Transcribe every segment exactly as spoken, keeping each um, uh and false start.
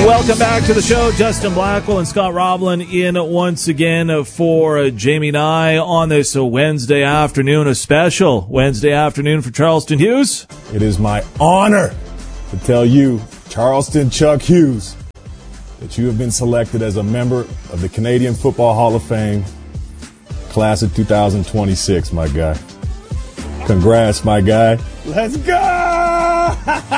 Welcome back to the show. Justin Blackwell and Scott Roblin in once again for uh, Jamie and I on this uh, Wednesday afternoon, a special Wednesday afternoon for Charleston Hughes. It is my honor to tell you, Charleston Chuck Hughes, that you have been selected as a member of the Canadian Football Hall of Fame, class of two thousand twenty-six, my guy. Congrats, my guy. Let's go!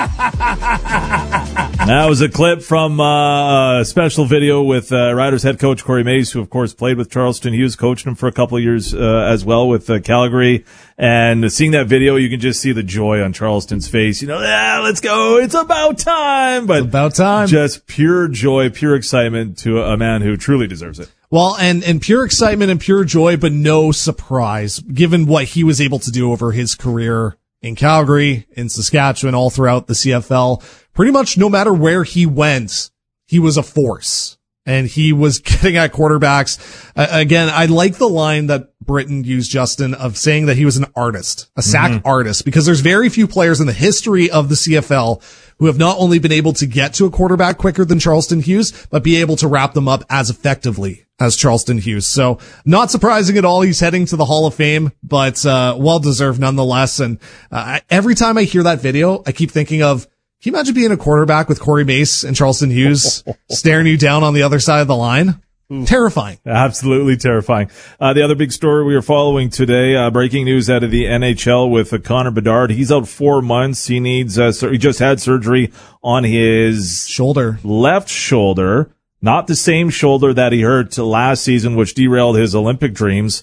That was a clip from uh, a special video with uh, Riders head coach Corey Mace, who, of course, played with Charleston Hughes, coached him for a couple of years uh, as well with uh, Calgary. And seeing that video, you can just see the joy on Charleston's face. You know, yeah, let's go. It's about time. But it's about time. Just pure joy, pure excitement to a man who truly deserves it. Well, and, and pure excitement and pure joy, but no surprise, given what he was able to do over his career in Calgary, in Saskatchewan, all throughout the C F L. Pretty much no matter where he went, he was a force. And he was getting at quarterbacks. Uh, again, I like the line that Britton used, Justin, of saying that he was an artist, a sack mm-hmm. artist, because there's very few players in the history of the C F L who have not only been able to get to a quarterback quicker than Charleston Hughes, but be able to wrap them up as effectively as Charleston Hughes. So not surprising at all. He's heading to the Hall of Fame, but, uh, well deserved nonetheless. And, uh, every time I hear that video, I keep thinking of, can you imagine being a quarterback with Corey Mace and Charleston Hughes staring you down on the other side of the line? Ooh. Terrifying. Absolutely terrifying. Uh, the other big story we are following today, uh, breaking news out of the N H L with uh, Connor Bedard. He's out four months. He needs, uh, sur- he just had surgery on his shoulder, left shoulder, not the same shoulder that he hurt last season, which derailed his Olympic dreams.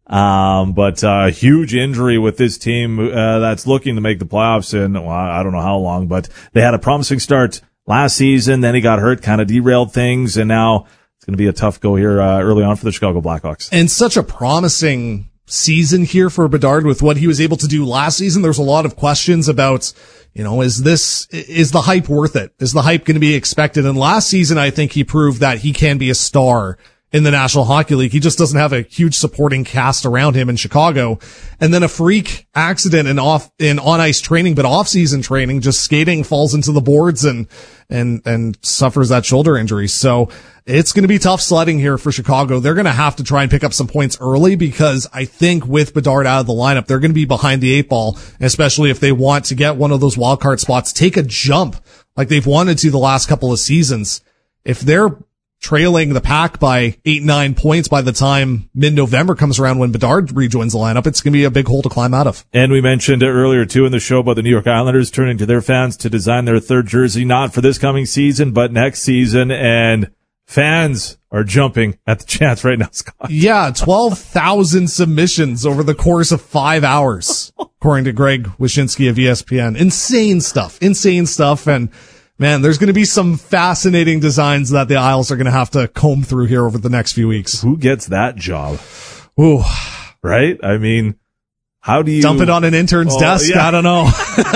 Um, but, uh, huge injury with this team, uh, that's looking to make the playoffs in, well, I don't know how long, but they had a promising start last season. Then he got hurt, kind of derailed things. And now it's going to be a tough go here, uh, early on for the Chicago Blackhawks. And such a promising season here for Bedard with what he was able to do last season. There's a lot of questions about, you know, is this, is the hype worth it? Is the hype going to be expected? And last season, I think he proved that he can be a star in the National Hockey League. He just doesn't have a huge supporting cast around him in Chicago. And then a freak accident in off, in on-ice training, but off-season training, just skating, falls into the boards and, and, and suffers that shoulder injury. So it's going to be tough sledding here for Chicago. They're going to have to try and pick up some points early, because I think with Bedard out of the lineup, they're going to be behind the eight ball, especially if they want to get one of those wild card spots, take a jump like they've wanted to the last couple of seasons. If they're trailing the pack by eight, nine points by the time mid-November comes around when Bedard rejoins the lineup, it's going to be a big hole to climb out of. And we mentioned earlier, too, in the show about the New York Islanders turning to their fans to design their third jersey, not for this coming season, but next season. And fans are jumping at the chance right now, Scott. Yeah, twelve thousand submissions over the course of five hours, according to Greg Wyshynski of E S P N. Insane stuff. Insane stuff. And man, there's going to be some fascinating designs that the Isles are going to have to comb through here over the next few weeks. Who gets that job? Ooh. Right? I mean, how do you... dump it on an intern's oh, desk? Yeah. I don't know.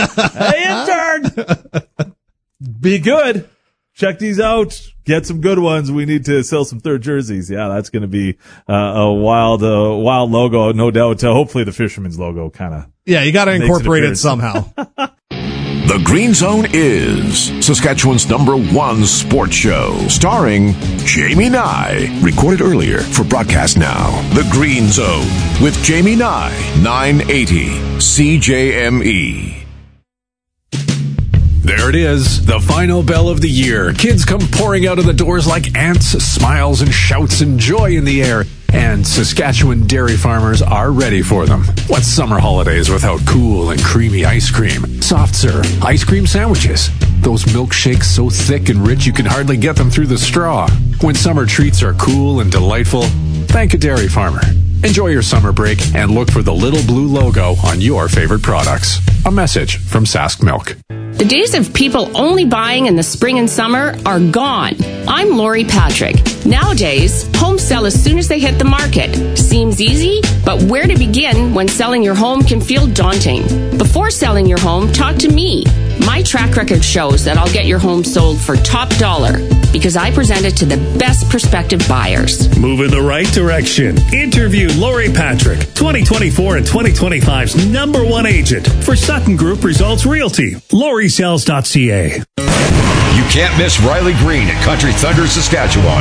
Hey, intern! Be good. Check these out. Get some good ones. We need to sell some third jerseys. Yeah, that's going to be uh, a wild, uh, wild logo, no doubt. Uh, hopefully the Fisherman's logo kind of... Yeah, you got to incorporate it somehow. The Green Zone is Saskatchewan's number one sports show, starring Jamie Nye. Recorded earlier for broadcast now. The Green Zone with Jamie Nye, nine eighty C J M E. There it is, the final bell of the year. Kids come pouring out of the doors like ants, smiles and shouts and joy in the air. And Saskatchewan dairy farmers are ready for them. What's summer holidays without cool and creamy ice cream, soft serve, ice cream sandwiches, those milkshakes so thick and rich you can hardly get them through the straw? When summer treats are cool and delightful, thank a dairy farmer. Enjoy your summer break and look for the little blue logo on your favorite products. A message from Sask Milk. The days of people only buying in the spring and summer are gone. I'm Lori Patrick. Nowadays, homes sell as soon as they hit the market. Seems easy, but where to begin when selling your home can feel daunting? Before selling your home, talk to me. My track record shows that I'll get your home sold for top dollar because I present it to the best prospective buyers. Move in the right direction. Interview Lori Patrick, twenty twenty-four and twenty twenty-five's number one agent for Sutton Group Results Realty. Lori Sells dot C A. You can't miss Riley Green at Country Thunder, Saskatchewan.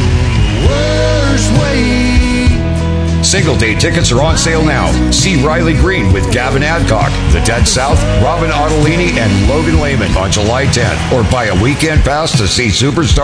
Single day tickets are on sale now. See Riley Green with Gavin Adcock, The Dead South, Robin Ottolini, and Logan Lehman on July tenth. Or buy a weekend pass to see Superstar